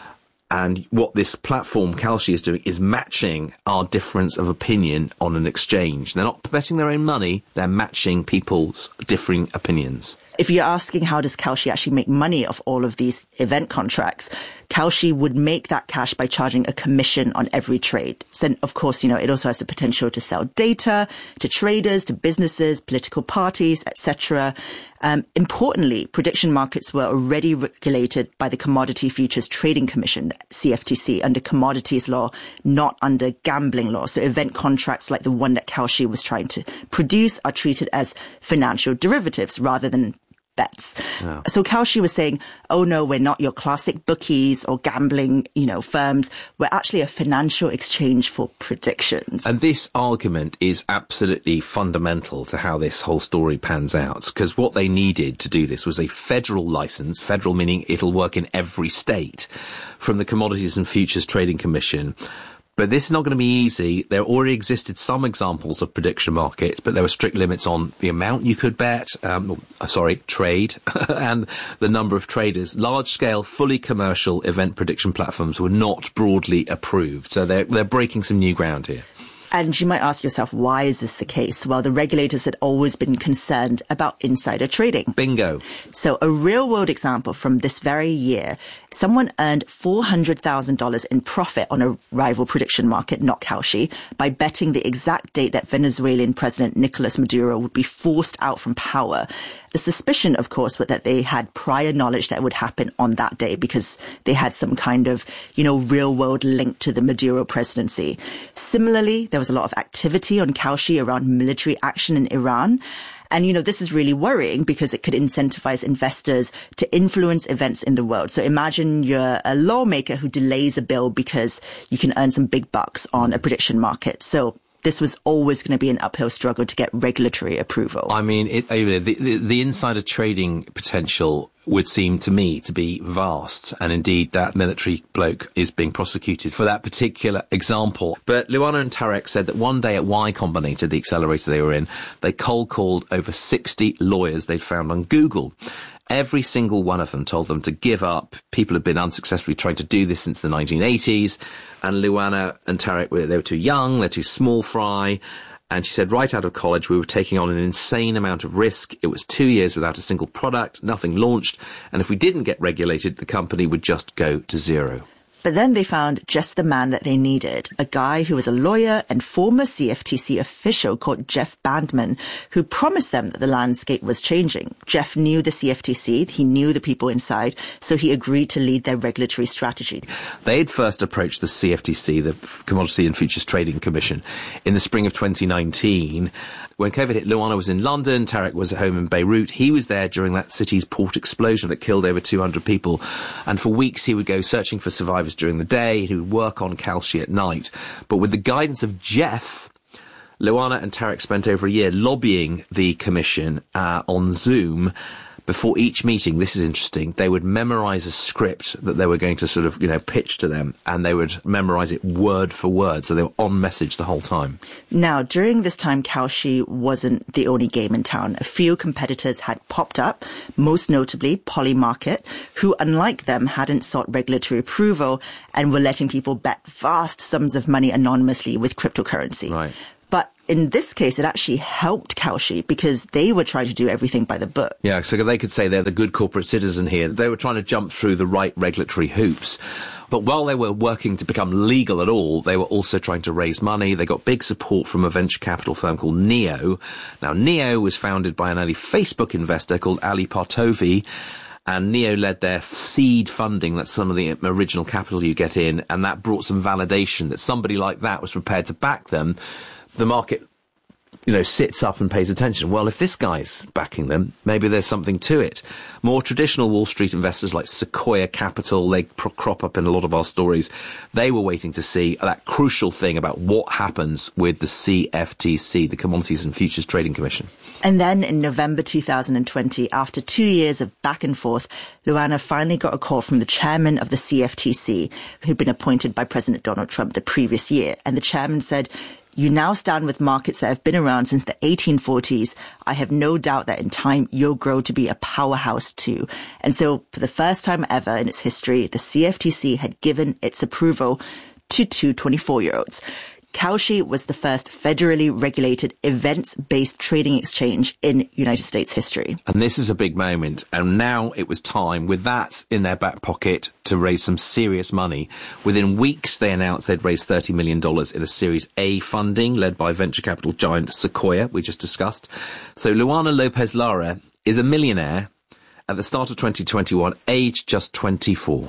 Speaker 10: And what this platform, Kalshi, is doing is matching our difference of opinion on an exchange. They're not betting their own money, they're matching people's differing opinions.
Speaker 11: If you're asking how does Kalshi actually make money off all of these event contracts, Kalshi would make that cash by charging a commission on every trade. So, of course, you know, it also has the potential to sell data to traders, to businesses, political parties, et cetera. Um, importantly, prediction markets were already regulated by the Commodity Futures Trading Commission, C F T C, under commodities law, not under gambling law. So event contracts like the one that Kalshi was trying to produce are treated as financial derivatives rather than bets. Yeah. So Kalshi was saying, oh no, we're not your classic bookies or gambling, you know, firms. We're actually a financial exchange for predictions.
Speaker 10: And this argument is absolutely fundamental to how this whole story pans out, because what they needed to do this was a federal license, federal meaning it'll work in every state, from the Commodities and Futures Trading Commission. But this is not going to be easy. There already existed some examples of prediction markets, but there were strict limits on the amount you could bet, um, sorry, trade, and the number of traders. Large-scale, fully commercial event prediction platforms were not broadly approved. So they're, they're breaking some new ground here.
Speaker 11: And you might ask yourself, why is this the case? Well, the regulators had always been concerned about insider trading.
Speaker 10: Bingo.
Speaker 11: So a real-world example from this very year, someone earned four hundred thousand dollars in profit on a rival prediction market, not Kalshi, by betting the exact date that Venezuelan President Nicolas Maduro would be forced out from power. The suspicion, of course, was that they had prior knowledge that would happen on that day because they had some kind of, you know, real-world link to the Maduro presidency. Similarly, there was a lot of activity on Kalshi around military action in Iran. And, you know, this is really worrying because it could incentivize investors to influence events in the world. So imagine you're a lawmaker who delays a bill because you can earn some big bucks on a prediction market. So this was always going to be an uphill struggle to get regulatory approval.
Speaker 10: I mean, it, the, the, the insider trading potential would seem to me to be vast. And indeed, that military bloke is being prosecuted for that particular example. But Luana and Tarek said that one day at Y Combinator, the accelerator they were in, they cold called over sixty lawyers they'd found on Google. Every single one of them told them to give up. People have been unsuccessfully trying to do this since the nineteen eighties. And Luana and Tarek, they were too young, they're too small fry. And she said, right out of college, we were taking on an insane amount of risk. It was two years without a single product, nothing launched. And if we didn't get regulated, the company would just go to zero.
Speaker 11: But then they found just the man that they needed, a guy who was a lawyer and former C F T C official called Jeff Bandman, who promised them that the landscape was changing. Jeff knew the C F T C, he knew the people inside, so he agreed to lead their regulatory strategy.
Speaker 10: They'd first approached the C F T C, the Commodity and Futures Trading Commission, in the spring of twenty nineteen. When COVID hit, Luana was in London, Tarek was at home in Beirut. He was there during that city's port explosion that killed over two hundred people. And for weeks he would go searching for survivors during the day. He would work on Kalshi at night. But with the guidance of Jeff, Luana and Tarek spent over a year lobbying the commission uh, on Zoom. Before each meeting, this is interesting, they would memorise a script that they were going to sort of, you know, pitch to them, and they would memorise it word for word, so they were on message the whole time.
Speaker 11: Now, during this time, Kalshi wasn't the only game in town. A few competitors had popped up, most notably Polymarket, who, unlike them, hadn't sought regulatory approval and were letting people bet vast sums of money anonymously with cryptocurrency.
Speaker 10: Right.
Speaker 11: But in this case, it actually helped Kalshi because they were trying to do everything by the book.
Speaker 10: Yeah, so they could say they're the good corporate citizen here. They were trying to jump through the right regulatory hoops. But while they were working to become legal at all, they were also trying to raise money. They got big support from a venture capital firm called Neo. Now, Neo was founded by an early Facebook investor called Ali Partovi. And Neo led their seed funding, that's some of the original capital you get in, and that brought some validation that somebody like that was prepared to back them. The market, you know, sits up and pays attention. Well, if this guy's backing them, maybe there's something to it. More traditional Wall Street investors like Sequoia Capital, they pro- crop up in a lot of our stories. They were waiting to see that crucial thing about what happens with the C F T C, the Commodities and Futures Trading Commission.
Speaker 11: And then in November two thousand twenty, after two years of back and forth, Luana finally got a call from the chairman of the C F T C, who'd been appointed by President Donald Trump the previous year. And the chairman said, "You now stand with markets that have been around since the eighteen forties. I have no doubt that in time you'll grow to be a powerhouse too." And so for the first time ever in its history, the C F T C had given its approval to two twenty-four-year-olds. Kalshi was the first federally regulated events-based trading exchange in United States history.
Speaker 10: And this is a big moment. And now it was time, with that in their back pocket, to raise some serious money. Within weeks, they announced they'd raised thirty million dollars in a Series A funding led by venture capital giant Sequoia, we just discussed. So Luana Lopez Lara is a millionaire at the start of twenty twenty-one, aged just twenty-four.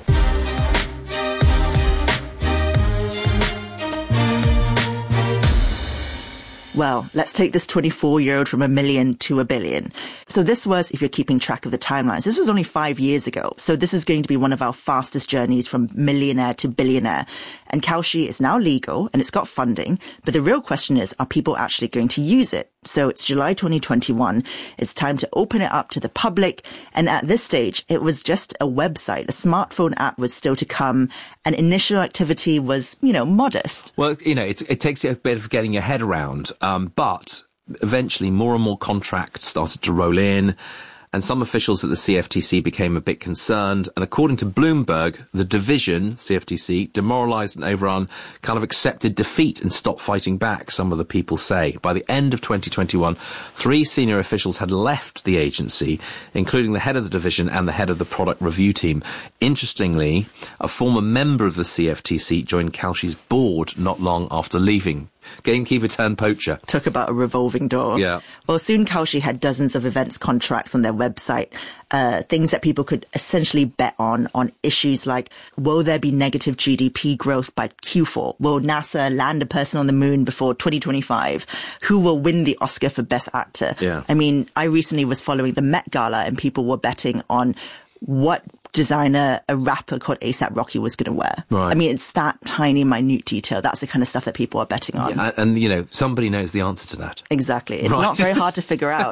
Speaker 11: Well, let's take this twenty-four-year-old from a million to a billion. So this was, if you're keeping track of the timelines, this was only five years ago. So this is going to be one of our fastest journeys from millionaire to billionaire. And Kalshi is now legal and it's got funding. But the real question is, are people actually going to use it? So it's July twenty twenty-one. It's time to open it up to the public. And at this stage, it was just a website. A smartphone app was still to come. And initial activity was, you know, modest.
Speaker 10: Well, you know, it, it takes a bit of getting your head around. Um, but eventually more and more contracts started to roll in. And some officials at the C F T C became a bit concerned. And according to Bloomberg, the division, C F T C, demoralised and overrun, kind of accepted defeat and stopped fighting back, some of the people say. By the end of twenty twenty-one, three senior officials had left the agency, including the head of the division and the head of the product review team. Interestingly, a former member of the C F T C joined Kalshi's board not long after leaving. Gamekeeper turned poacher.
Speaker 11: Talk about a revolving door.
Speaker 10: Yeah.
Speaker 11: Well, soon Kalshi had dozens of events contracts on their website, uh, things that people could essentially bet on, on issues like, will there be negative G D P growth by Q four? Will NASA land a person on the moon before twenty twenty-five? Who will win the Oscar for Best Actor?
Speaker 10: Yeah.
Speaker 11: I mean, I recently was following the Met Gala and people were betting on what designer a rapper called ASAP Rocky was going to wear.
Speaker 10: Right.
Speaker 11: I mean, it's that tiny, minute detail. That's the kind of stuff that people are betting on.
Speaker 10: Yeah, and, you know, somebody knows the answer to that.
Speaker 11: Exactly. It's
Speaker 10: right.
Speaker 11: not very hard to figure out.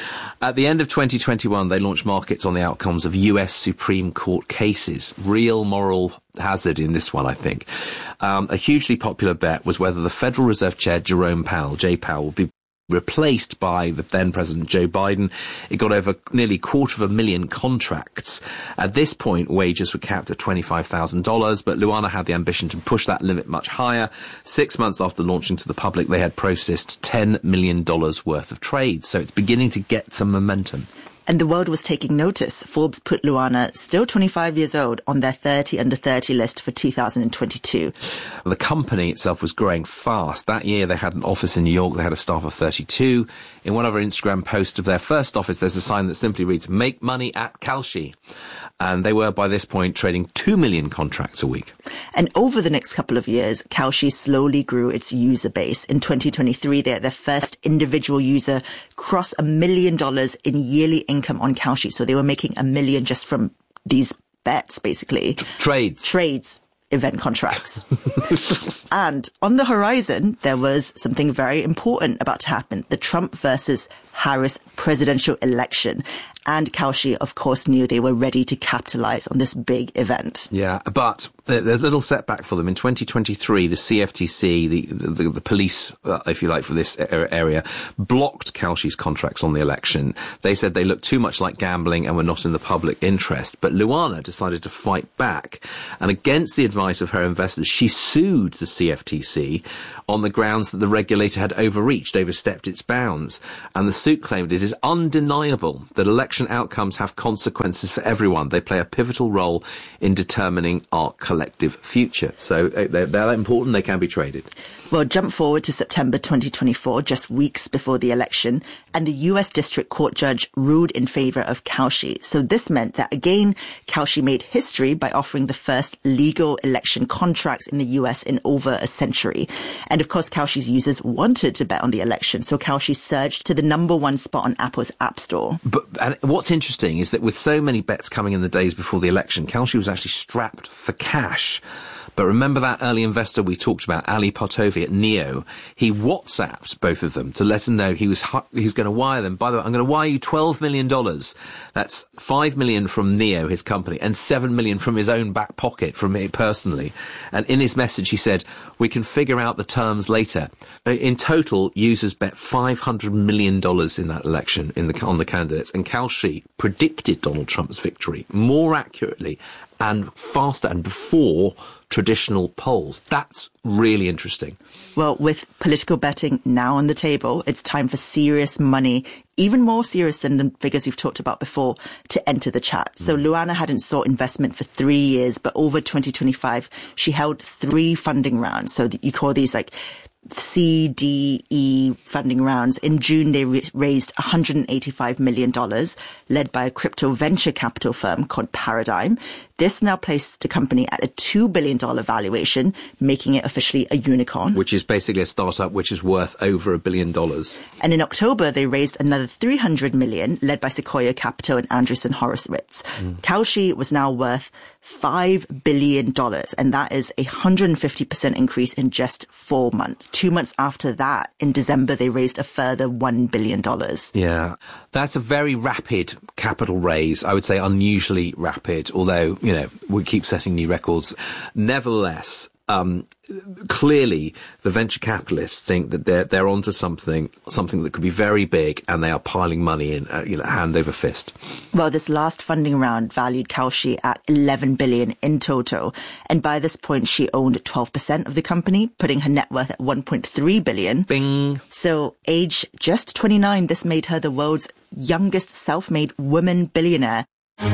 Speaker 10: At the end of twenty twenty-one, they launched markets on the outcomes of U S Supreme Court cases. Real moral hazard in this one, I think. Um, a hugely popular bet was whether the Federal Reserve Chair Jerome Powell, Jay Powell, would be replaced by the then President Joe Biden. It got over nearly quarter of a million contracts. At this point, wages were capped at twenty-five thousand dollars, but Luana had the ambition to push that limit much higher. Six months after launching to the public, they had processed ten million dollars worth of trades. So it's beginning to get some momentum.
Speaker 11: And the world was taking notice. Forbes put Luana, still twenty-five years old, on their thirty under thirty list for two thousand twenty-two.
Speaker 10: The company itself was growing fast. That year they had an office in New York. They had a staff of thirty-two. In one of our Instagram posts of their first office, there's a sign that simply reads, "Make money at Kalshi." And they were, by this point, trading two million contracts a week.
Speaker 11: And over the next couple of years, Kalshi slowly grew its user base. In twenty twenty-three, they had their first individual user cross a million dollars in yearly income on Kalshi. So they were making a million just from these bets, basically.
Speaker 10: Trades.
Speaker 11: Trades. Event contracts. And on the horizon, there was something very important about to happen. The Trump versus Harris presidential election. And Kalshi, of course, knew they were ready to capitalize on this big event.
Speaker 10: Yeah, but there's a little setback for them. In twenty twenty-three, the C F T C, the the, the police, uh, if you like, for this area, blocked Kalshi's contracts on the election. They said they looked too much like gambling and were not in the public interest. But Luana decided to fight back. And against the advice of her investors, she sued the C F T C on the grounds that the regulator had overreached, overstepped its bounds. And the suit claimed it is undeniable that election outcomes have consequences for everyone. They play a pivotal role in determining our collective future. So uh, they're, they're important, they can be traded.
Speaker 11: Well, jump forward to September twenty twenty-four, just weeks before the election, and the U S District Court judge ruled in favor of Kalshi. So this meant that, again, Kalshi made history by offering the first legal election contracts in the U S in over a century. And of course, Kalshi's users wanted to bet on the election, so Kalshi surged to the number one spot on Apple's App Store.
Speaker 10: But and what's interesting is that with so many bets coming in the days before the election, Kalshi was actually strapped for cash. But remember that early investor we talked about, Ali Partovi at Neo? He WhatsApped both of them to let them know he was he was going to wire them. By the way, I'm going to wire you twelve million dollars. That's five million dollars from Neo, his company, and seven million dollars from his own back pocket, from me personally. And in his message, he said, "We can figure out the terms later." In total, users bet five hundred million dollars in that election in the, on the candidates. And Kalshi predicted Donald Trump's victory more accurately and faster and before traditional polls. That's really interesting.
Speaker 11: Well, with political betting now on the table, it's time for serious money, even more serious than the figures we've talked about before, to enter the chat. Mm. So Luana hadn't sought investment for three years, but over twenty twenty-five, she held three funding rounds. So you call these like C, D, E funding rounds. In June, they re- raised one hundred eighty-five million dollars, led by a crypto venture capital firm called Paradigm. This now placed the company at a two billion dollars valuation, making it officially a unicorn.
Speaker 10: Which is basically a startup which is worth over a billion dollars.
Speaker 11: And in October, they raised another three hundred million dollars, led by Sequoia Capital and Andreessen Horowitz. Mm. Kalshi was now worth five billion dollars, and that is a one hundred fifty percent increase in just four months. Two months after that, in December, they raised a further one billion dollars.
Speaker 10: Yeah, that's a very rapid capital raise. I would say unusually rapid, although, you know, we keep setting new records. Nevertheless, um, clearly the venture capitalists think that they're, they're onto something, something that could be very big, and they are piling money in, uh, you know, hand over fist.
Speaker 11: Well, this last funding round valued Kalshi at eleven billion dollars in total. And by this point, she owned twelve percent of the company, putting her net worth at one point three billion dollars.
Speaker 10: Bing.
Speaker 11: So, age just twenty-nine, this made her the world's youngest self-made woman billionaire.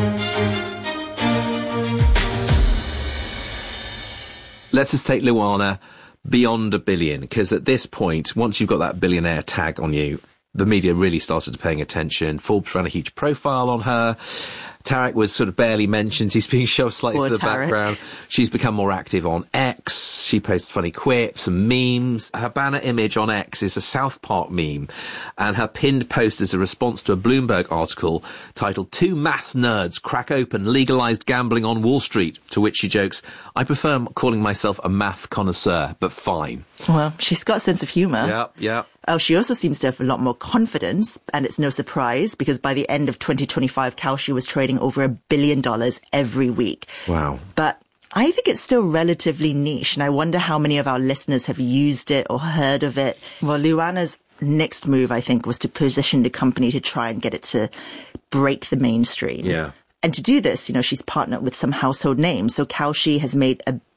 Speaker 10: Let's just take Luana beyond a billion, because at this point, once you've got that billionaire tag on you, the media really started paying attention. Forbes ran a huge profile on her. Tarek was sort of barely mentioned. He's being shoved slightly
Speaker 11: Poor
Speaker 10: to the
Speaker 11: Tarek.
Speaker 10: background. She's become more active on X. She posts funny quips and memes. Her banner image on X is a South Park meme, and her pinned post is a response to a Bloomberg article titled "Two Maths Nerds Crack Open Legalized Gambling on Wall Street," to which she jokes, "I prefer calling myself a math connoisseur, but fine."
Speaker 11: Well, she's got a sense of humour.
Speaker 10: Yeah, yeah.
Speaker 11: Oh, she also seems to have a lot more confidence, and it's no surprise because by the end of twenty twenty-five, Kalshi was trading over a billion dollars every week.
Speaker 10: Wow.
Speaker 11: But I think it's still relatively niche, and I wonder how many of our listeners have used it or heard of it. Well, Luana's next move, I think, was to position the company to try and get it to break the mainstream.
Speaker 10: Yeah.
Speaker 11: And to do this, you know, she's partnered with some household names. So Kalshi has made a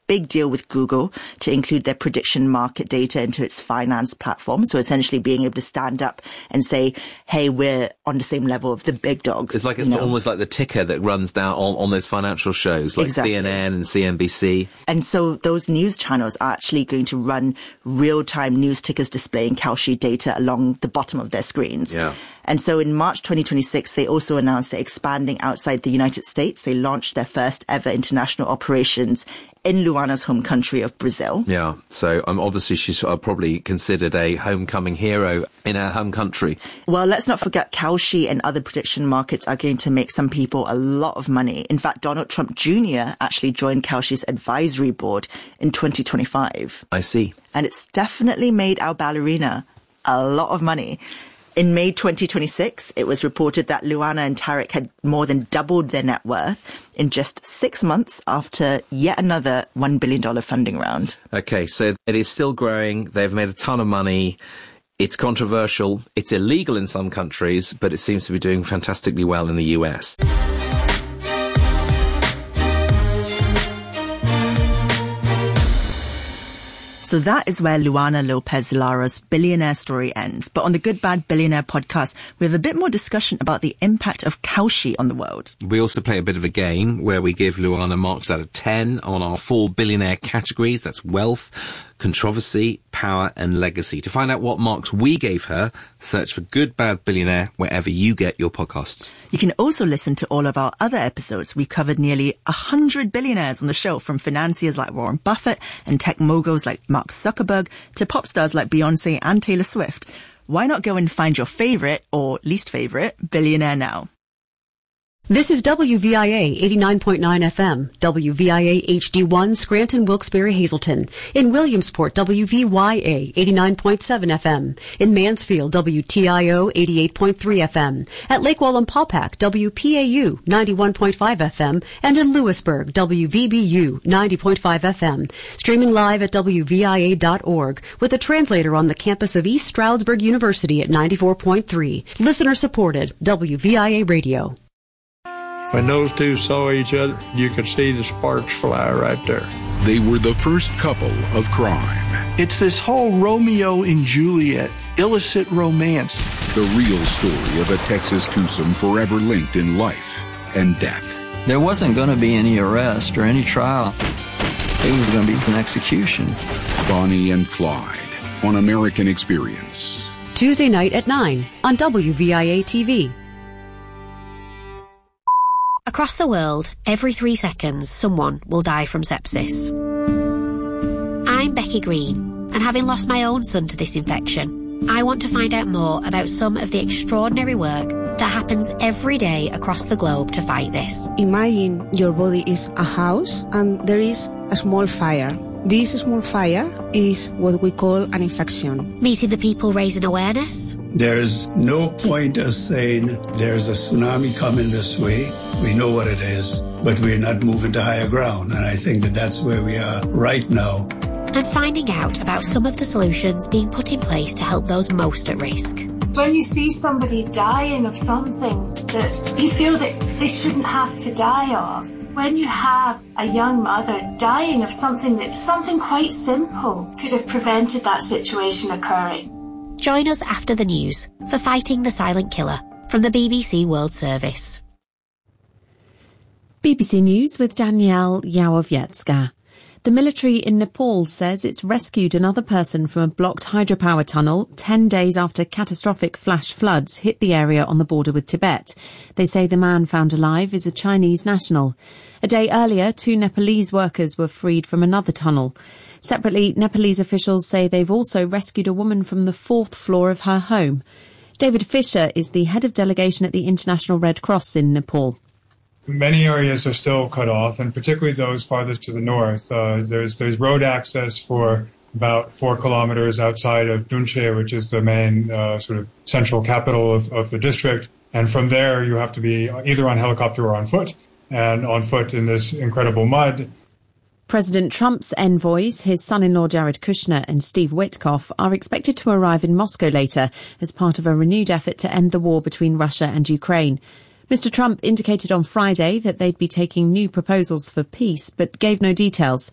Speaker 11: big deal with Google to include their prediction market data into its finance platform. So essentially being able to stand up and say, hey, we're on the same level of the big dogs.
Speaker 10: It's like it's
Speaker 11: you know?
Speaker 10: almost like the ticker that runs down on, on those financial shows like
Speaker 11: Exactly.
Speaker 10: C N N and C N B C.
Speaker 11: And so those news channels are actually going to run real-time news tickers displaying Kalshi data along the bottom of their screens.
Speaker 10: Yeah.
Speaker 11: And so in March twenty twenty-six, they also announced they're expanding outside the United States. They launched their first ever international operations in Luana's home country of Brazil.
Speaker 10: Yeah, so um, obviously she's uh, probably considered a homecoming hero in her home country.
Speaker 11: Well, let's not forget Kalshi and other prediction markets are going to make some people a lot of money. In fact, Donald Trump Junior actually joined Kalshi's advisory board in twenty twenty-five.
Speaker 10: I see.
Speaker 11: And it's definitely made our ballerina a lot of money. In May twenty twenty-six, it was reported that Luana and Tarek had more than doubled their net worth in just six months after yet another one billion dollars funding round.
Speaker 10: Okay, so it is still growing. They've made a ton of money. It's controversial. It's illegal in some countries, but it seems to be doing fantastically well in the U S.
Speaker 11: So that is where Luana Lopez Lara's billionaire story ends. But on the Good Bad Billionaire podcast, we have a bit more discussion about the impact of Kalshi on the world.
Speaker 10: We also play a bit of a game where we give Luana marks out of ten on our four billionaire categories. That's wealth, controversy, power and legacy. To find out what marks we gave her, search for Good Bad Billionaire wherever you get your podcasts.
Speaker 11: You can also listen to all of our other episodes. We covered nearly a hundred billionaires on the show, from financiers like Warren Buffett and tech moguls like Mark Zuckerberg to pop stars like Beyonce and Taylor Swift. Why not go and find your favorite or least favorite billionaire now?
Speaker 8: This is W V I A eighty-nine point nine F M, W V I A H D one, Scranton, Wilkes-Barre, Hazleton. In Williamsport, W V Y A eighty-nine point seven F M. In Mansfield, W T I O eighty-eight point three F M. At Lake Wallenpaupack, W P A U ninety-one point five F M. And in Lewisburg, W V B U ninety point five F M. Streaming live at W V I A dot org with a translator on the campus of East Stroudsburg University at ninety-four point three. Listener supported, W V I A Radio.
Speaker 13: When those two saw each other, you could see the sparks fly right there.
Speaker 14: They were the first couple of crime.
Speaker 15: It's this whole Romeo and Juliet, illicit romance.
Speaker 14: The real story of a Texas twosome forever linked in life and death.
Speaker 16: There wasn't going to be any arrest or any trial. It was going to be an execution.
Speaker 14: Bonnie and Clyde on American Experience.
Speaker 8: Tuesday night at nine on W V I A T V.
Speaker 17: Across the world, every three seconds, someone will die from sepsis. I'm Becky Green, and having lost my own son to this infection, I want to find out more about some of the extraordinary work that happens every day across the globe to fight this.
Speaker 18: Imagine your body is a house and there is a small fire. This small fire is what we call an infection.
Speaker 17: Meeting the people raising awareness.
Speaker 19: There's no point us saying there's a tsunami coming this way. We know what it is, but we're not moving to higher ground. And I think that that's where we are right now.
Speaker 17: And finding out about some of the solutions being put in place to help those most at risk.
Speaker 20: When you see somebody dying of something that you feel that they shouldn't have to die of, when you have a young mother dying of something that something quite simple could have prevented that situation occurring.
Speaker 17: Join us after the news for Fighting the Silent Killer from the B B C World Service.
Speaker 21: B B C News with Danielle Yawowiecka. The military in Nepal says it's rescued another person from a blocked hydropower tunnel ten days after catastrophic flash floods hit the area on the border with Tibet. They say the man found alive is a Chinese national. A day earlier, two Nepalese workers were freed from another tunnel. Separately, Nepalese officials say they've also rescued a woman from the fourth floor of her home. David Fisher is the head of delegation at the International Red Cross in Nepal.
Speaker 22: Many areas are still cut off, and particularly those farthest to the north. Uh, there's there's road access for about four kilometers outside of Dunche, which is the main uh, sort of central capital of, of the district. And from there, you have to be either on helicopter or on foot, and on foot in this incredible mud.
Speaker 21: President Trump's envoys, his son-in-law Jared Kushner and Steve Witkoff, are expected to arrive in Moscow later as part of a renewed effort to end the war between Russia and Ukraine. Mister Trump indicated on Friday that they'd be taking new proposals for peace, but gave no details.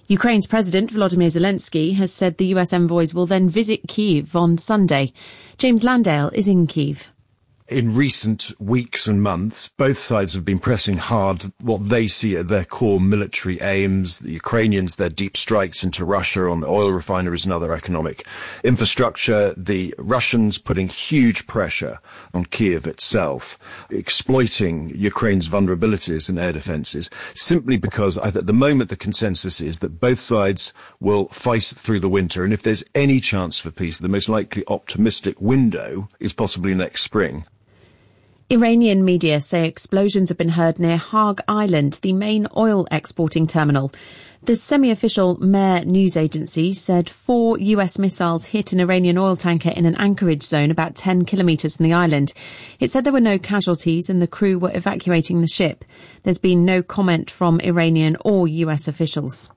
Speaker 21: Ukraine's President Volodymyr Zelensky has said the U S envoys will then visit Kyiv on Sunday. James Landale is in Kyiv.
Speaker 2: In recent weeks and months, both sides have been pressing hard what they see are their core military aims. The Ukrainians, their deep strikes into Russia on the oil refineries and other economic infrastructure. The Russians putting huge pressure on Kyiv itself, exploiting Ukraine's vulnerabilities in air defences, simply because at the moment the consensus is that both sides will fight through the winter. And if there's any chance for peace, the most likely optimistic window is possibly next spring.
Speaker 21: Iranian media say explosions have been heard near Hague Island, the main oil exporting terminal. The semi-official Mehr news agency said four U S missiles hit an Iranian oil tanker in an anchorage zone about ten kilometres from the island. It said there were no casualties and the crew were evacuating the ship. There's been no comment from Iranian or U S officials.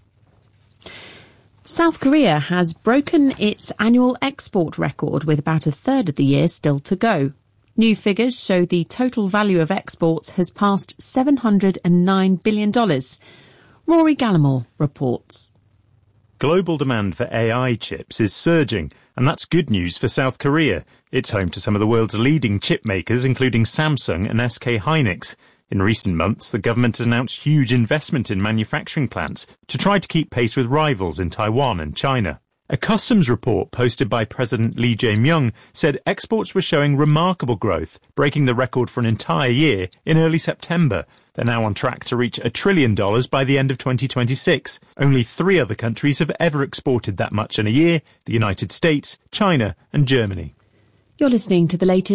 Speaker 21: South Korea has broken its annual export record with about a third of the year still to go. New figures show the total value of exports has passed seven hundred nine billion dollars. Rory Gallimore reports.
Speaker 3: Global demand for A I chips is surging, and that's good news for South Korea. It's home to some of the world's leading chip makers, including Samsung and S K Hynix. In recent months, the government has announced huge investment in manufacturing plants to try to keep pace with rivals in Taiwan and China. A customs report posted by President Lee Jae-myung said exports were showing remarkable growth, breaking the record for an entire year in early September. They're now on track to reach a trillion dollars by the end of twenty twenty-six. Only three other countries have ever exported that much in a year: the United States, China and Germany.
Speaker 21: You're listening to the latest